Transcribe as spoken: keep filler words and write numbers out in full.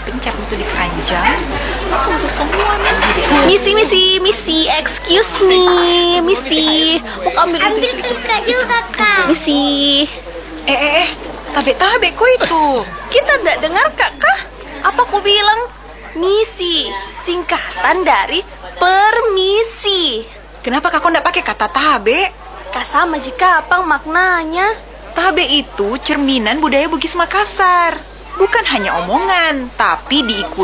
dipencet untuk dipanjang, langsung masuk semuanya. Misi, misi, misi, excuse me, misi. Mau ambil itu, itu, itu. Kak juga, Kak. Misi. Eh, eh, eh, tabe-tabe kok itu. Kita tidak dengar kak kah? Apa ku bilang? Misi, singkatan dari permisi. Kenapa kakak ndak pakai kata tabe? Kak sama jika apa maknanya? Tabe itu cerminan budaya Bugis Makassar. Bukan hanya omongan, tapi diikuti